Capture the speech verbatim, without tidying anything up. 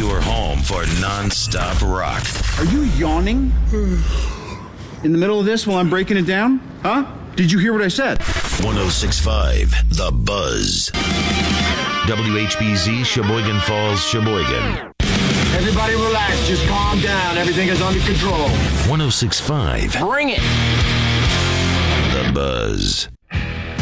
Your home for non-stop rock. Are you yawning in the middle of this while I'm breaking it down? Huh? Did you hear what I said? one oh six point five The Buzz. W H B Z, Sheboygan Falls, Sheboygan. Everybody relax. Just calm down. Everything is under control. one oh six point five Bring it. The Buzz.